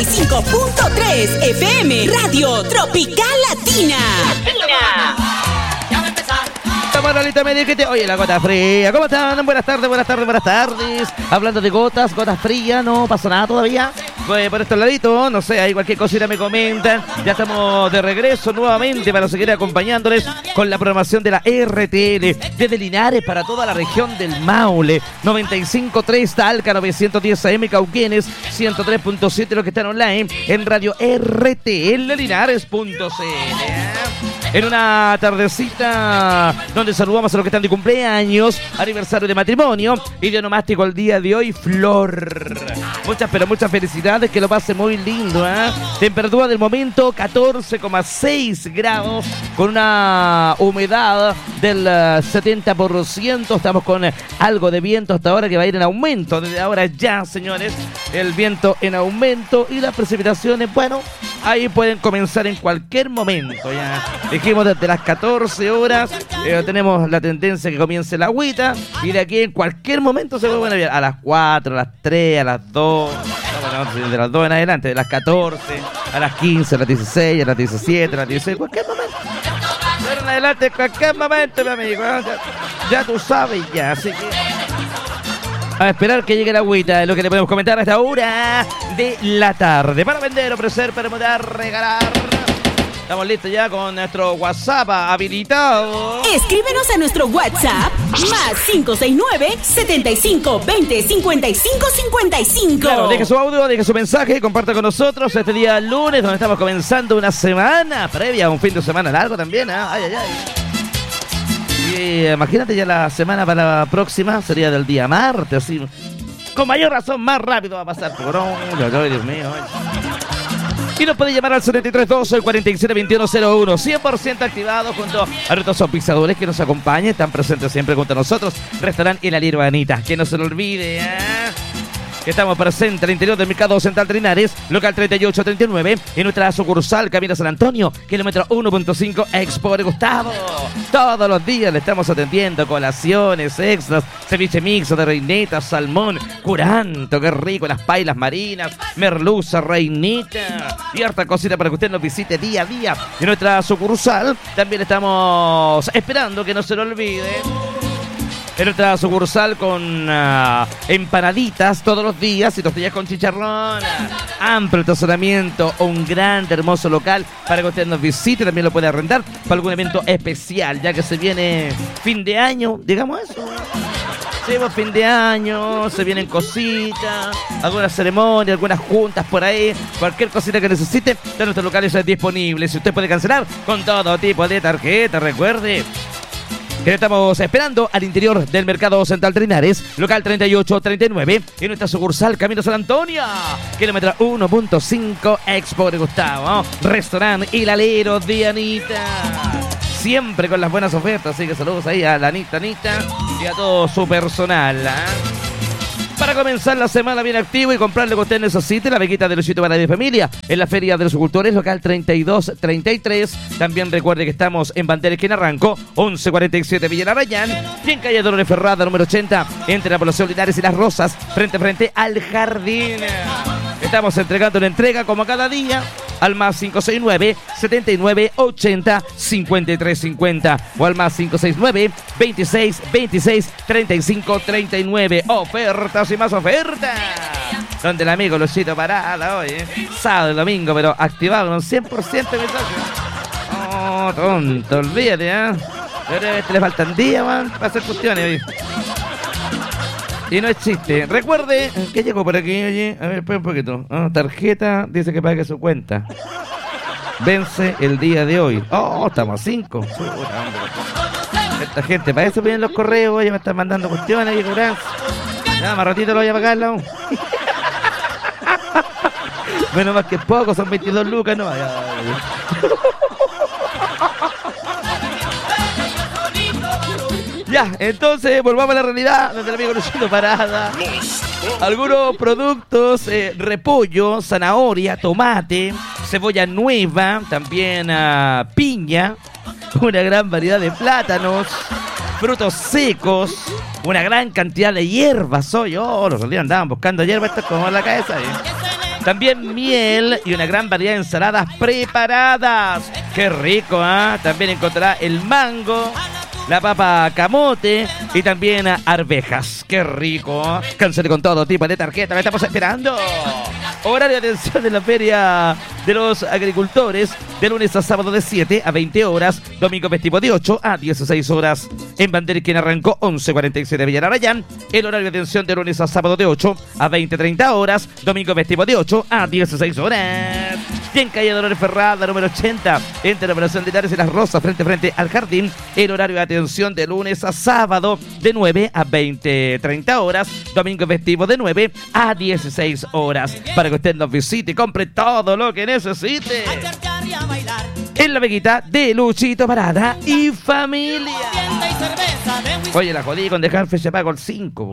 95.3 FM, Radio Tropical Latina. Manolita me dijiste, oye, la gota fría, ¿cómo están? Buenas tardes, buenas tardes, buenas tardes. Hablando de gotas frías, no pasa nada todavía. Pues por estos laditos, no sé, ahí cualquier cosita me comentan. Ya estamos de regreso nuevamente para seguir acompañándoles con la programación de la RTL desde Linares para toda la región del Maule. 95.3 Talca, 910 AM Cauquenes, 103.7 los que están online en Radio RTL Linares.cl. En una tardecita donde saludamos a los que están de cumpleaños, aniversario de matrimonio y de onomástico el día de hoy, Flor. Muchas, pero muchas felicidades, que lo pase muy lindo, ¿eh? Temperatura del momento 14,6 grados con una humedad del 70%. Estamos con algo de viento hasta ahora que va a ir en aumento. Desde ahora ya, señores, el viento en aumento y las precipitaciones, bueno, ahí pueden comenzar en cualquier momento, ya. Dijimos desde las 14 horas, tenemos la tendencia que comience la agüita y de aquí en cualquier momento se puede ver a las 4, a las 3, a las 2, no, de las 2 en adelante, de las 14, a las 15, a las 16, a las 17, a las 16, cualquier momento. Pero en adelante, cualquier momento, mi amigo, ya tú sabes ya, así que a esperar que llegue la agüita, es lo que le podemos comentar a esta hora de la tarde. Para vender, ofrecer, permutar, regalar. Estamos listos ya con nuestro WhatsApp habilitado. Escríbenos a nuestro WhatsApp más 569-7520-5555. Claro, deje su audio, deje su mensaje, comparta con nosotros este día lunes donde estamos comenzando una semana previa a un fin de semana largo también, ¿eh? Ay, ay, ay. Y imagínate ya la semana para la próxima sería del día martes, así. Con mayor razón, más rápido va a pasar. Dios mío. Y nos puede llamar al 7312 472101, 100% activado junto a nuestros pisadores que nos acompañan, están presentes siempre junto a nosotros. Restaurante El Aliero Anita, que no se lo olvide, ¿eh? Que estamos presentes al interior del Mercado Central de Linares, local 3839, en nuestra sucursal Camino San Antonio, kilómetro 1.5, Expo de Gustavo. Todos los días le estamos atendiendo colaciones, extras, ceviche mixto de reineta, salmón, curanto, qué rico, las pailas marinas, merluza, reinita y harta cosita para que usted nos visite día a día. En nuestra sucursal también estamos esperando que no se lo olvide. En nuestra sucursal con empanaditas todos los días y tortillas con chicharrón. Amplio estacionamiento, un gran, hermoso local para que usted nos visite. También lo puede arrendar para algún evento especial, ya que se viene fin de año, digamos eso. Sí, pues fin de año, se vienen cositas, algunas ceremonias, algunas juntas por ahí. Cualquier cosita que necesite, de nuestros locales es disponible. Si usted puede cancelar con todo tipo de tarjeta, recuerde que estamos esperando al interior del Mercado Central de Linares, local 3839, en nuestra sucursal Camino San Antonio, kilómetro 1.5, Expo de Gustavo, restaurante El Aliero de Anita. Siempre con las buenas ofertas, así que saludos ahí a la Anita y a todo su personal, ¿eh? Para comenzar la semana bien activo y comprar lo que usted necesite, la bequita de Luisito para la familia en la Feria de los Agricultores, local 3233. También recuerde que estamos en Bandera Esquina Arranco, 1147 Villa Arrayán, y en calle Dolores Ferrada, número 80, entre la población Linares y Las Rosas, frente a frente al jardín. Estamos entregando una entrega como cada día al más 569-7980-5350 o al más 569-2626-3539. Ofertas y más ofertas. Donde el amigo Luisito Parada hoy, sábado y domingo, pero activado un 100% mensaje. Oh, tonto, olvídate, ¿eh? Pero a este le faltan días, man, para hacer cuestiones hoy. Y no es chiste. Recuerde que llegó por aquí, oye. A ver, espera un poquito. Tarjeta, dice que pague su cuenta. Vence el día de hoy. Oh, estamos a 5. Esta gente, para eso vienen los correos, oye, me están mandando cuestiones y cobranzas. Ya, más ratito lo voy a pagarla aún. Menos más que poco, son 22 lucas, no. Ya, entonces volvamos a la realidad donde el amigo Luisito Parada. Algunos productos, repollo, zanahoria, tomate, cebolla nueva, también piña, una gran variedad de plátanos, frutos secos, una gran cantidad de hierbas. Los otros días andaban buscando hierbas, esto es como en la cabeza. También miel y una gran variedad de ensaladas preparadas. ¡Qué rico! También encontrará el mango, la papa camote y también arvejas. ¡Qué rico! Cancele con todo tipo de tarjeta. ¡Me estamos esperando! Horario de atención de la Feria de los Agricultores, de lunes a sábado de 7 a 20 horas, domingo festivo de 8 a 16 horas. En Bandera, quien arrancó 11:47 Villararayán. El horario de atención de lunes a sábado de 8 a 20:30 horas, domingo festivo de 8 a 16 horas. Y en calle Dolores Ferrada, número 80, entre la Operación Linares y Las Rosas, frente al jardín, el horario de atención de lunes a sábado de 9 a 20:30 horas, domingo festivo de 9 a 16 horas. Para que usted nos visite y compre todo lo que necesite. En la Veguita de Luchito Parada y familia. Oye, la jodí con dejar fecha pago el 5.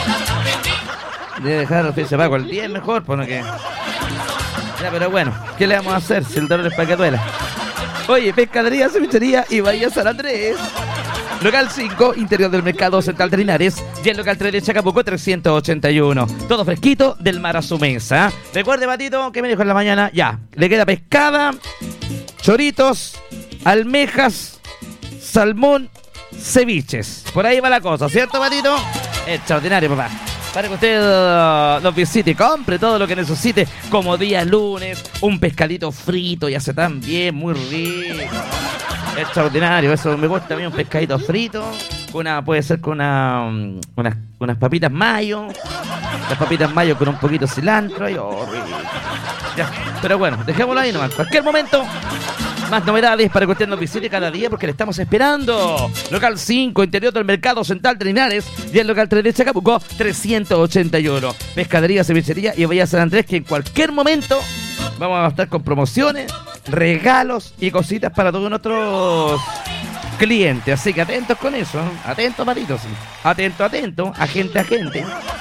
De dejar fecha pago el 10 mejor, porque... Ya, pero bueno, ¿qué le vamos a hacer si el dolor es para que duela? Oye, pescadería, cevichería y Bahía San Andrés. Local 5, interior del Mercado Central de Linares. Y el local 3 de Chacabuco, 381. Todo fresquito del mar a su mesa. Recuerde, Patito, que me dijo en la mañana. Ya, le queda pescada, choritos, almejas, salmón, ceviches. Por ahí va la cosa, ¿cierto, Patito? Extraordinario, papá. Para que usted nos visite y compre todo lo que necesite, como día lunes, un pescadito frito y hace tan bien, muy rico. Extraordinario, eso me gusta a mí, un pescadito frito, puede ser con unas papitas mayo, las papitas mayo con un poquito de cilantro y rico. Ya, pero bueno, dejémoslo ahí nomás. En cualquier momento, más novedades para que usted nos visite cada día porque le estamos esperando. Local 5, interior del Mercado Central de Linares. Y el local 3 de Chacabuco, 381. Pescadería, cevichería y Bahía San Andrés, que en cualquier momento vamos a estar con promociones, regalos y cositas para todos nuestros clientes. Así que atentos con eso. Atentos, Patitos. Atento, agente.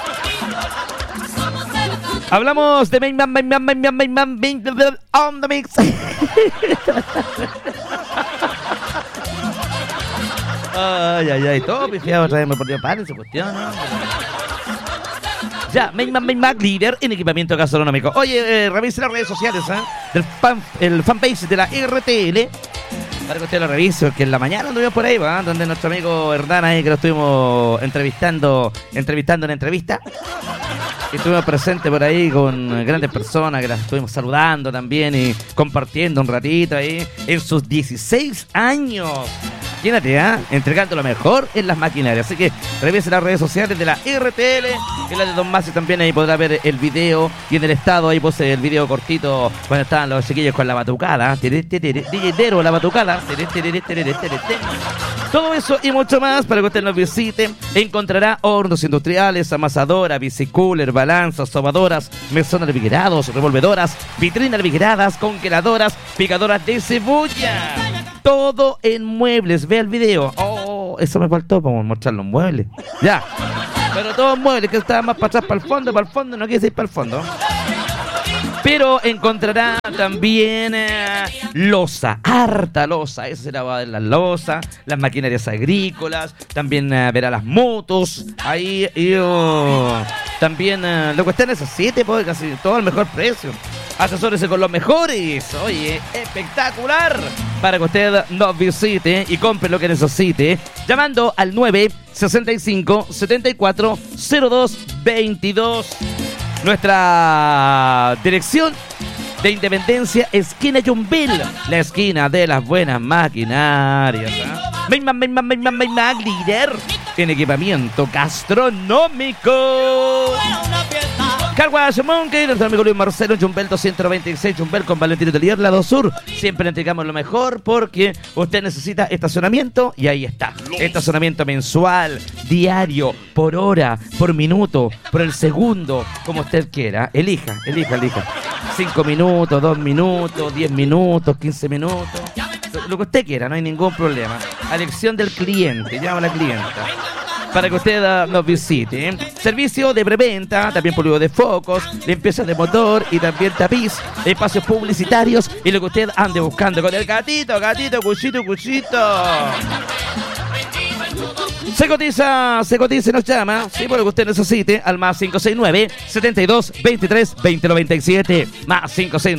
Hablamos de Main Man on the mix. Ay, todo pifiado otra vez, me perdió pan esa cuestión, ¿no? Ya, Main Man, líder en equipamiento gastronómico. Oye, revise las redes sociales, el fanpage de la RTL. Para que usted lo revise, porque en la mañana anduvimos por ahí, donde nuestro amigo Hernán ahí, que lo estuvimos entrevistando en entrevista. Y estuvimos presentes por ahí con grandes personas que las estuvimos saludando también y compartiendo un ratito ahí en sus 16 años. Imagínate, entregando lo mejor en las maquinarias. Así que revise las redes sociales de la RTL y la de Don Masi también. Ahí podrá ver el video y en el estado ahí puse el video cortito cuando estaban los chiquillos con la batucada. DJ Dero, la batucada. Todo eso y mucho más para que usted nos visite. Encontrará hornos industriales, amasadora, bicicooler, balanzas, sobadoras, mesones refrigerados, revolvedoras, vitrinas refrigeradas, congeladoras, picadoras de cebolla. Todo en muebles. Ve el video. Oh, eso me faltó para mostrar los muebles. Ya. Pero todo en muebles, que estaba más para atrás, para el fondo, no quise ir para el fondo. Pero encontrará también loza, harta loza. Esa será la loza, las maquinarias agrícolas. También verá las motos. Ahí también lo que usted necesite, pues casi todo al mejor precio. Asesórese con los mejores. Oye, espectacular. Para que usted nos visite y compre lo que necesite. Llamando al 965 74 02 22. Nuestra dirección de Independencia, esquina Yumbel, la esquina de las buenas maquinarias. Main Man, líder en equipamiento gastronómico. Carwash Monkey, nuestro amigo Luis Marcelo, Yumbel 226, Yumbel con Valentín Telier, lado sur. Siempre le entregamos lo mejor porque usted necesita estacionamiento y ahí está. Estacionamiento mensual, diario, por hora, por minuto, por el segundo, como usted quiera. Elija. 5 minutos, 2 minutos, 10 minutos, 15 minutos. Lo que usted quiera, no hay ningún problema. A elección del cliente, llama a la clienta. Para que usted nos visite. Servicio de preventa, también pulido de focos, limpieza de motor y también tapiz, espacios publicitarios y lo que usted ande buscando con el gatito, cuchito. Se cotiza y nos llama, sí, por lo que usted necesite, al más 569-72-23-2097. Más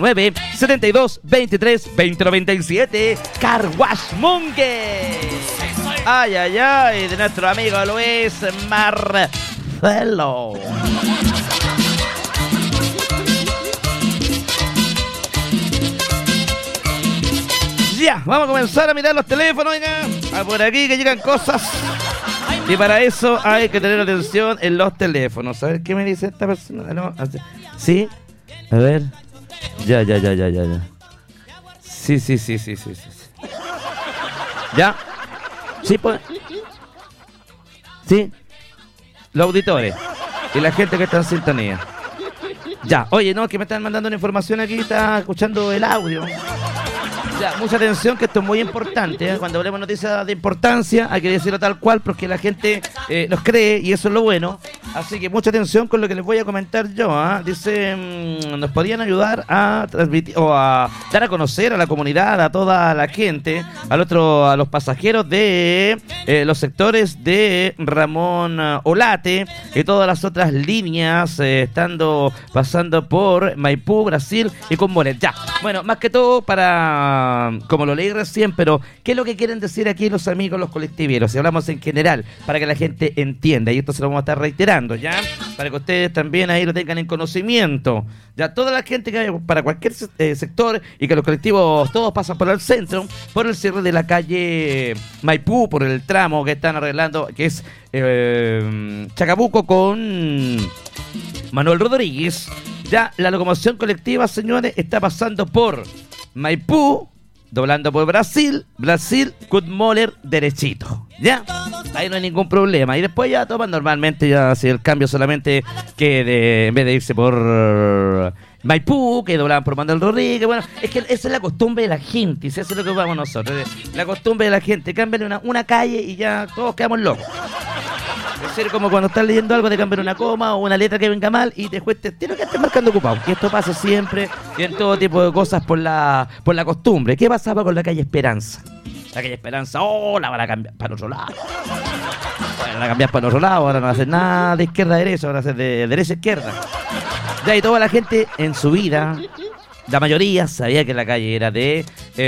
569-72-23-2097. Car Wash Monkey. Ay, ay, ay, de nuestro amigo Luis Marcelo. Ya, vamos a comenzar a mirar los teléfonos, oiga. Por aquí que llegan cosas. Y para eso hay que tener atención en los teléfonos. A ver, ¿qué me dice esta persona? No, ¿sí? A ver. Ya. Sí. ¿Ya? Sí, pues. Sí. Los auditores. Y la gente que está en sintonía. Ya, oye, no, que me están mandando una información aquí, está escuchando el audio. Ya, mucha atención, que esto es muy importante, ¿eh? Cuando hablemos de noticias de importancia hay que decirlo tal cual, porque la gente nos cree y eso es lo bueno. Así que mucha atención con lo que les voy a comentar yo, ¿eh? Dice, nos podrían ayudar a transmitir o a dar a conocer a la comunidad, a toda la gente, a los pasajeros de los sectores de Ramón Olate y todas las otras líneas, pasando por Maipú, Brasil y Combonel. Ya, bueno, más que todo como lo leí recién, pero ¿qué es lo que quieren decir aquí los amigos, los colectiveros? Si hablamos en general, para que la gente entienda, y esto se lo vamos a estar reiterando, ¿ya? Para que ustedes también ahí lo tengan en conocimiento. Ya, toda la gente que vaya para cualquier sector y que los colectivos todos pasan por el centro, por el cierre de la calle Maipú, por el tramo que están arreglando, que es Chacabuco con Manuel Rodríguez. Ya, la locomoción colectiva, señores, está pasando por Maipú, doblando por Brasil, Kutmoller, derechito, ¿ya? Ahí no hay ningún problema. Y después ya toman normalmente, ya si el cambio solamente que en vez de irse por Maipú, que doblaban por Manuel Rodríguez. Bueno, es que esa es la costumbre de la gente, y eso es lo que vamos nosotros. La costumbre de la gente, cámbiale una calle y ya todos quedamos locos. Es decir, como cuando estás leyendo algo, te cambian una coma o una letra que venga mal y te cueste, tienes que estar marcando ocupado. Y esto pasa siempre y en todo tipo de cosas por la costumbre. ¿Qué pasaba con la calle Esperanza? La calle Esperanza, la van a cambiar para otro lado. Bueno, la cambias para otro lado, ahora no va a hacer nada de izquierda a derecha, ahora va a hacer de derecha a izquierda. Ya, y toda la gente en su vida, la mayoría sabía que la calle era de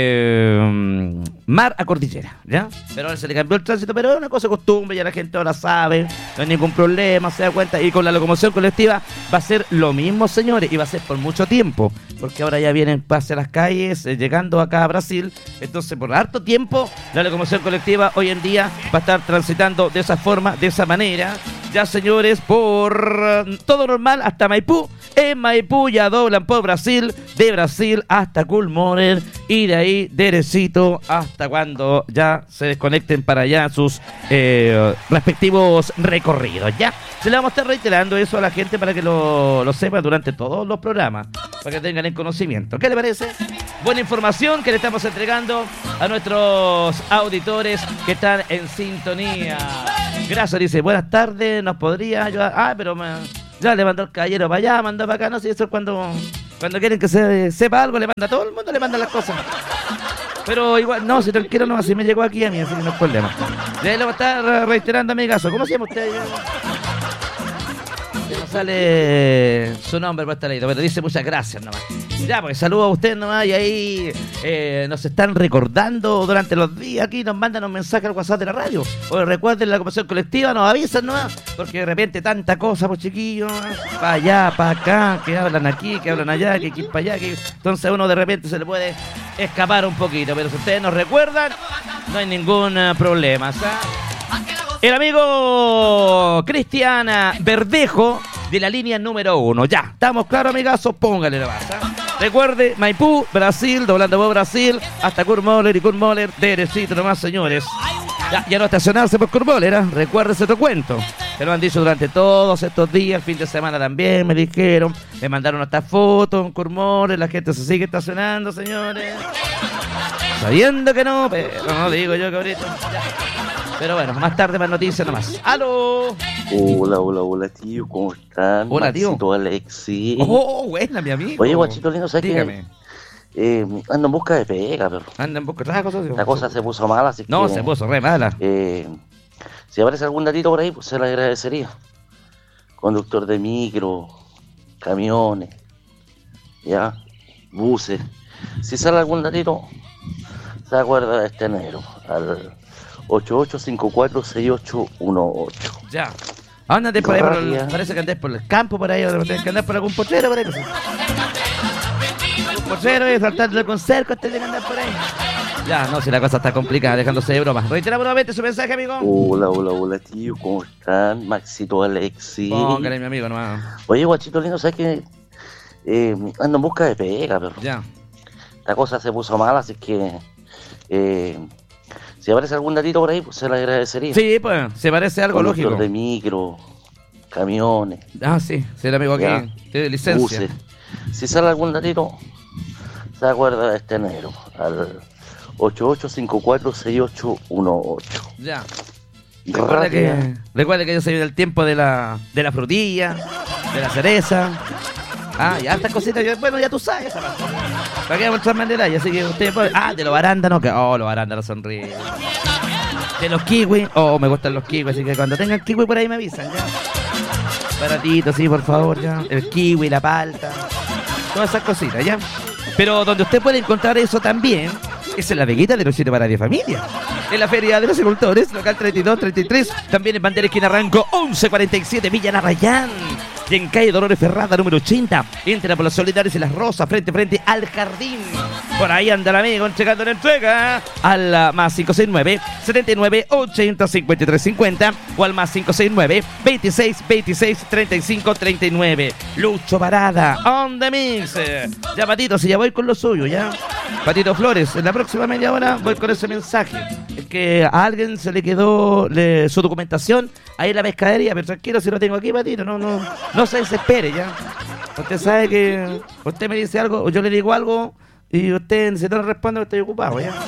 mar a cordillera, ¿ya? Pero ahora se le cambió el tránsito, pero es una cosa de costumbre, ya la gente ahora sabe, no hay ningún problema, se da cuenta. Y con la locomoción colectiva va a ser lo mismo, señores, y va a ser por mucho tiempo, porque ahora ya vienen hacia las calles, llegando acá a Brasil. Entonces, por harto tiempo, la locomoción colectiva hoy en día va a estar transitando de esa forma, de esa manera. Ya, señores, por todo normal hasta Maipú. En Maipú ya doblan por Brasil, de Brasil hasta Kutmoller y de ahí derechito hasta cuando ya se desconecten para allá sus respectivos recorridos. Ya, se le vamos a estar reiterando eso a la gente para que lo sepan durante todos los programas, para que tengan en conocimiento. ¿Qué le parece? Buena información que le estamos entregando a nuestros auditores que están en sintonía. Gracias, dice, buenas tardes, ¿nos podría ayudar? Pero ya le mandó el caballero para allá, mandó para acá, no sé, eso es cuando quieren que se sepa algo, le manda a todo el mundo, le manda las cosas. Pero igual, no, si tranquilo, no, así me llegó aquí a mí, así que no hay problema. Ya le voy a estar reiterando a mi caso. ¿Cómo se llama usted? No sale su nombre por esta ley, pero dice muchas gracias nomás. Ya, pues saludo a usted nomás, y ahí nos están recordando durante los días aquí, nos mandan un mensaje al WhatsApp de la radio. O recuerden la locomoción colectiva, nos avisan nomás, porque de repente tanta cosa, pues chiquillos, para allá, para acá, que hablan aquí, que hablan allá, que aquí para allá, que entonces a uno de repente se le puede escapar un poquito, pero si ustedes nos recuerdan, no hay ningún problema, ¿sabes? El amigo Cristiana Verdejo de la línea número 1. Ya, estamos claros, amigazos, póngale la base. Recuerde, Maipú, Brasil, doblando por Brasil, hasta Kutmoller y Kutmoller, derechito nomás, señores. Ya no estacionarse por Kutmoller, ¿eh? Recuérdese otro cuento. Se lo han dicho durante todos estos días, fin de semana también, me dijeron, me mandaron hasta fotos en Kutmoller, la gente se sigue estacionando, señores. Sabiendo que no, pero no digo yo que ahorita. Ya. Pero bueno, más tarde más noticias nomás. ¡Aló! Hola, tío, ¿cómo están? Hola, tío. Maxito, Alexi. Oh, buena, mi amigo. Oye, guachito lindo, ¿sabes Dígame. qué? Ando en busca de pega, pero Anda en busca de cosas. la cosa se puso mala, así No, que... se puso re mala. Si aparece algún datito por ahí, pues se le agradecería. Conductor de micro, camiones, ya, buses. Si sale algún datito, se acuerda de este enero, al 88546818. Ya. Ándate por ahí, Rabia. parece que andés por el campo por ahí, o tenés que andar por algún potrero por ahí. No sé. Algún potrero y saltando con cerco, tenés que andar por ahí. Ya, no, si la cosa está complicada, dejándose de bromas. Reiteramos nuevamente su mensaje, amigo. Hola, tío, ¿cómo están? Maxito, Alexi. Póngale, mi amigo, nomás. Oye, guachito lindo, ¿sabes qué? Ando en busca de pega, perro. Ya. La cosa se puso mal, así que... si aparece algún datito por ahí, pues se le agradecería. Sí, pues, se parece algo Conductor lógico. de micro, camiones, Ah, sí, el amigo aquí, ya, tiene licencia. buses. Si sale algún datito, se acuerda de este enero, al 88546818. Ya. Recuerda que yo soy del tiempo de la frutilla, de la cereza. Ah, y hartas cositas. Bueno, ya tú sabes esa parte. ¿Para qué vamos a maneras? Así que usted puede... Ah, de los arándanos, que... Oh, los arándanos son ricos. De los kiwis. Oh, me gustan los kiwis, así que cuando tengan kiwi por ahí me avisan, ya. Baratito, sí, por favor, ya. El kiwi, la palta. Todas esas cositas, ya. Pero donde usted puede encontrar eso también es en la Veguita de los 7 para 10 familias. En la Feria de los Agricultores, local 3233. También en Bandera Esquina Ranco 1147, Villa Narrayán. Y en calle Dolores Ferrada, número 80. Entre por los Solidarios y las Rosas, frente al jardín. Por ahí anda el amigo entregando la entrega al más 569 79 80 53 50 o al más 569 26 26 35 39. Lucho Parada, on the mix. Ya, Patito, si ya voy con lo suyo, ya. Patito Flores, en la próxima media hora voy con ese mensaje. Es que a alguien se le quedó su documentación ahí en la pescadería, pero tranquilo, si lo tengo aquí, Patito, no se desespere, ya. Usted sabe que usted me dice algo, o yo le digo algo, y usted, si no le responde, estoy ocupado, ya.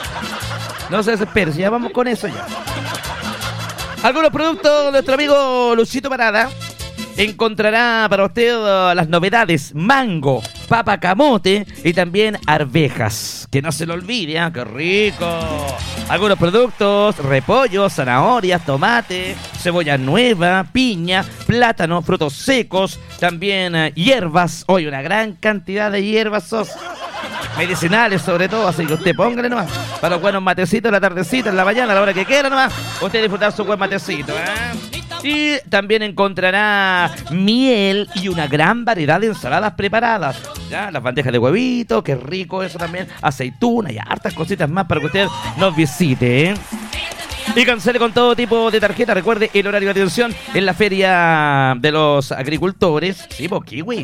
No se desespere, si ya vamos con eso, ya. Algunos productos de nuestro amigo Luchito Parada. Encontrará para usted las novedades: mango, papa camote y también arvejas. Que no se lo olvide, ¿eh? ¡Qué rico! Algunos productos: repollo, zanahorias, tomate, cebolla nueva, piña, plátano, frutos secos, también hierbas. Hoy una gran cantidad de hierbas medicinales sobre todo, así que usted póngale nomás para los buenos matecitos en la tardecita, en la mañana, a la hora que quiera nomás, usted disfrutar su buen matecito, ¿eh? Y también encontrará miel y una gran variedad de ensaladas preparadas, ¿ya? Las bandejas de huevito, qué rico eso también, aceituna y hartas cositas más para que usted nos visite, ¿eh? Y cancele con todo tipo de tarjeta. Recuerde el horario de atención en la Feria de los Agricultores. Sí, Kiwi.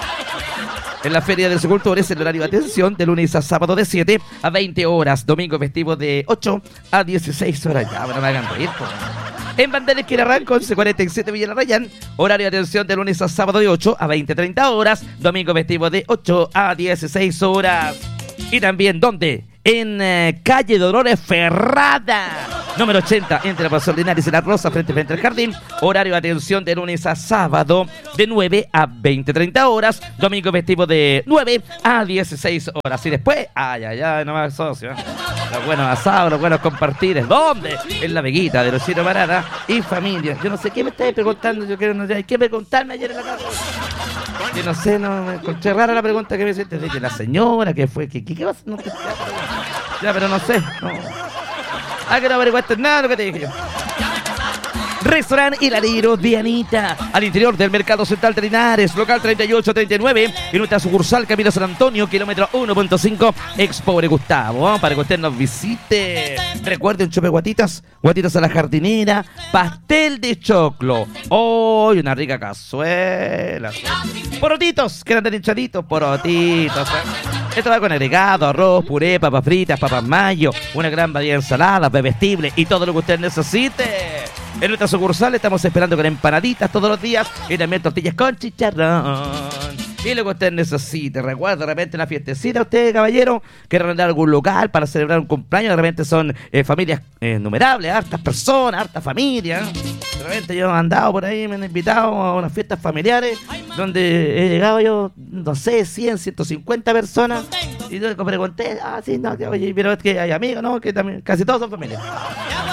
En la Feria de los Agricultores, el horario de atención de lunes a sábado de 7 a 20 horas. Domingo festivo de 8 a 16 horas. Ya, bueno, me hagan reír, po. En Bandera Esquina Ranco 1147 Villa Narrayán, horario de atención de lunes a sábado de 8 a 20-30 horas. Domingo festivo de 8 a 16 horas. Y también, ¿dónde? En calle Dolores Ferrada, número 80, entre la Linares y la Rosa, frente al jardín. Horario de atención de lunes a sábado de 9 a 20-30 horas. Domingo festivo de 9 a 16 horas. Y después, no más socio, ¿eh? Los buenos asados, los buenos compartires. ¿Dónde? En la Veguita de Luchito Parada y familia. Yo no sé qué me estáis preguntando. Yo quiero no sé qué preguntarme ayer en la tarde. Yo no sé, no me encontré rara la pregunta que me hiciste. De que la señora, que fue, ¿qué pasa? No te... Ya, pero no sé. No. Que no averiguaste nada de lo que te dije yo. Restaurante Hiladero de Anita, al interior del Mercado Central de Linares, local 3839, en nuestra sucursal Camino San Antonio, kilómetro 1.5, Expobre Gustavo, ¿eh? Para que usted nos visite. Recuerden, chupe guatitas a la jardinera, pastel de choclo, hoy una rica cazuela, porotitos, que eran hinchaditos, porotitos, ¿eh? Esto va con agregado, arroz, puré, papas fritas, papas mayo, una gran variedad de ensaladas, bebestibles y todo lo que usted necesite. En nuestra sucursal estamos esperando con empanaditas todos los días y también tortillas con chicharrón. Y lo que usted necesite. Recuerda, de repente una fiestecita, usted, caballero, quiere arrendar algún local para celebrar un cumpleaños. De repente son familias innumerables, hartas personas, hartas familias. De repente yo he andado por ahí, me han invitado a unas fiestas familiares donde he llegado yo, no sé, 100, 150 personas. Y yo pregunté, sí, no, oye, pero es que hay amigos, ¿no? Que también casi todos son familias.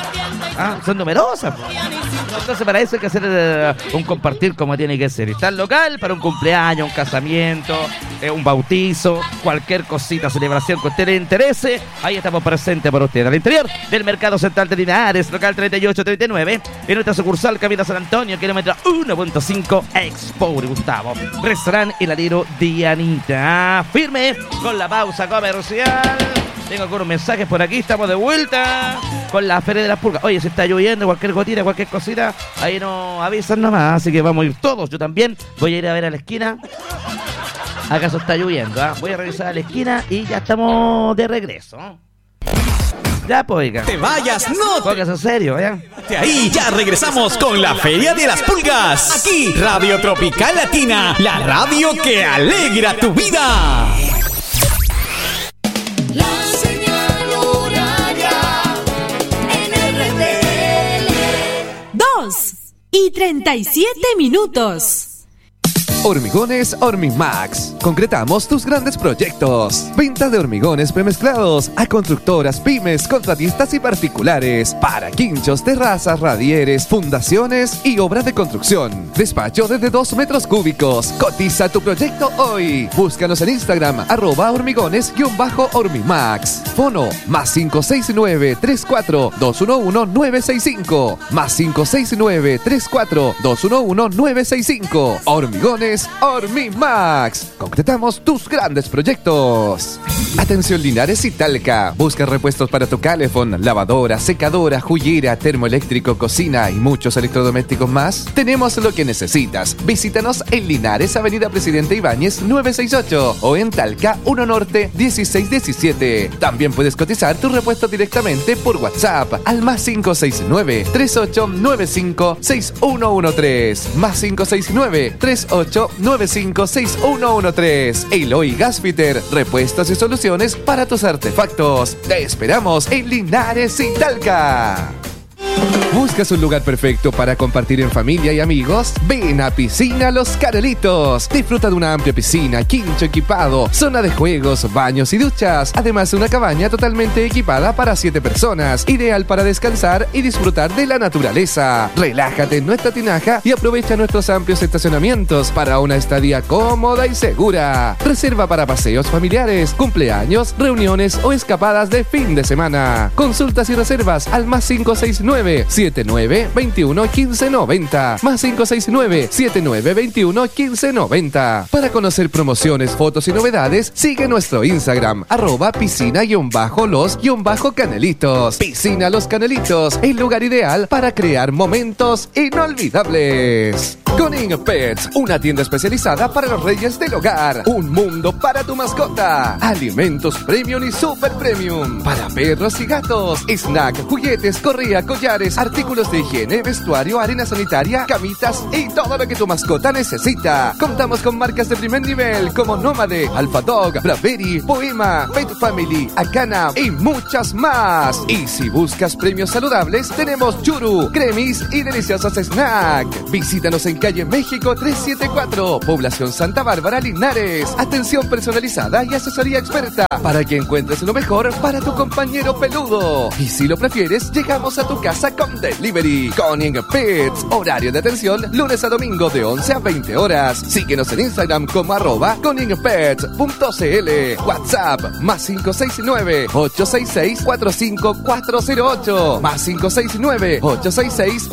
Son numerosas. Entonces para eso hay que hacer un compartir como tiene que ser. Está el local para un cumpleaños, un casamiento, un bautizo, cualquier cosita, celebración que a usted le interese. Ahí estamos presentes para usted. Al interior del Mercado Central de Linares, local 3839, en nuestra sucursal Camino San Antonio, kilómetro 1.5, Expo Gustavo. Restaurante El Alero Dianita. Firme con la pausa comercial. Tengo algunos mensajes por aquí, estamos de vuelta con la Feria de las Pulgas. Oye, si está lloviendo, cualquier gotita, cualquier cosita, ahí nos avisan nomás, así que vamos a ir todos. Yo también voy a ir a ver a la esquina. ¿Acaso está lloviendo? Voy a revisar a la esquina y ya estamos de regreso. Ya, pues, oiga. Te vayas, no. Póngase en serio, De ahí ya regresamos con la Feria de las Pulgas. Aquí, Radio Tropical Latina, la radio que alegra tu vida. 2:37 minutos. Hormigones Hormimax. Concretamos tus grandes proyectos. Venta de hormigones premezclados a constructoras, pymes, contratistas y particulares. Para quinchos, terrazas, radieres, fundaciones y obras de construcción. Despacho desde 2 metros cúbicos. Cotiza tu proyecto hoy. Búscanos en Instagram, @hormigones_Hormimax. Fono +569 34 211 965. +569 34 211 965. Hormigones Hormimax. Concretamos tus grandes proyectos. Atención Linares y Talca. Busca repuestos para tu calefón, lavadora, secadora, jullera, termoeléctrico, cocina y muchos electrodomésticos más. Tenemos lo que necesitas. Visítanos en Linares, Avenida Presidente Ibáñez 968 o en Talca 1 Norte 1617. También puedes cotizar tu repuesto directamente por WhatsApp al +569 3895 6113. +569 3895 6113. Eloy Gasfitter, repuestos y soluciones para tus artefactos. Te esperamos en Linares y Talca. ¿Buscas un lugar perfecto para compartir en familia y amigos? Ven a Piscina Los Canelitos. Disfruta de una amplia piscina, quincho equipado, zona de juegos, baños y duchas. Además, una cabaña totalmente equipada para 7 personas. Ideal para descansar y disfrutar de la naturaleza. Relájate en nuestra tinaja y aprovecha nuestros amplios estacionamientos para una estadía cómoda y segura. Reserva para paseos familiares, cumpleaños, reuniones o escapadas de fin de semana. Consultas y reservas al +569 79 21 15 90. +569 79 21 15 90. Para conocer promociones, fotos y novedades, sigue nuestro Instagram @piscina_los_canelitos. Piscina Los Canelitos, el lugar ideal para crear momentos inolvidables. Coning Pets, una tienda especializada para los reyes del hogar. Un mundo para tu mascota. Alimentos premium y super premium. Para perros y gatos. Snack, juguetes, correa, collares, artículos de higiene, vestuario, arena sanitaria, camitas y todo lo que tu mascota necesita. Contamos con marcas de primer nivel como Nómade, Alpha Dog, Braveri, Poema, Pet Family, Acana y muchas más. Y si buscas premios saludables, tenemos Churu, Cremis y deliciosos snack. Visítanos en calle México 374, Población Santa Bárbara, Linares. Atención personalizada y asesoría experta para que encuentres lo mejor para tu compañero peludo. Y si lo prefieres, llegamos a tu casa con delivery. Coning Pets, horario de atención lunes a domingo de 11 a 20 horas. Síguenos en Instagram como @coningpets.cl. WhatsApp +569 866 45408. +569 866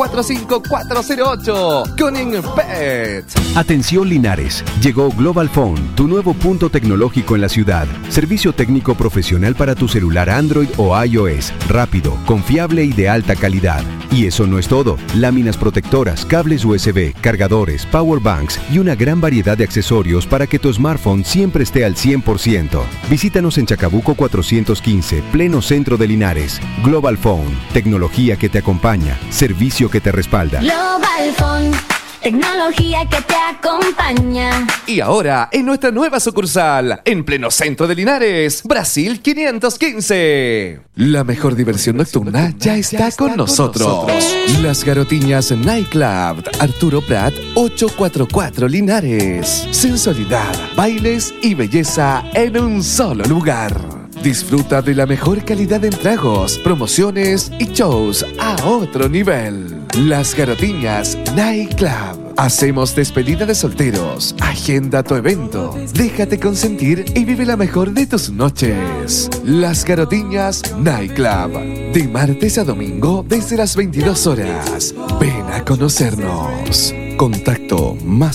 45408. Coning Pets. Atención Linares, llegó Global Phone, tu nuevo punto tecnológico en la ciudad. Servicio técnico profesional para tu celular Android o iOS, rápido, confiable y de alta calidad. Y eso no es todo. Láminas protectoras, cables USB, cargadores, power banks y una gran variedad de accesorios para que tu smartphone siempre esté al 100%. Visítanos en Chacabuco 415, pleno centro de Linares. Global Phone, tecnología que te acompaña, servicio que te respalda. Global Phone, tecnología que te acompaña. Y ahora, en nuestra nueva sucursal, en pleno centro de Linares, Brasil 515. La mejor diversión nocturna ya está con nosotros. Las Garotiñas Nightclub, Arturo Prat, 844 Linares. Sensualidad, bailes y belleza en un solo lugar. Disfruta de la mejor calidad en tragos, promociones y shows a otro nivel. Las Garotiñas Night Club. Hacemos despedida de solteros. Agenda tu evento. Déjate consentir y vive la mejor de tus noches. Las Garotiñas Night Club. De martes a domingo desde las 22 horas. Ven a conocernos. Contacto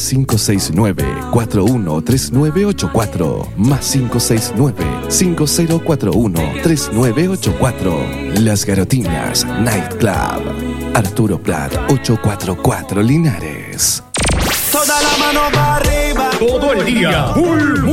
+569-413984 +569-5041-3984. Las Garotiñas Night Club. Arturo Prat 844 Linares. Toda la mano para arriba. Todo el día. Full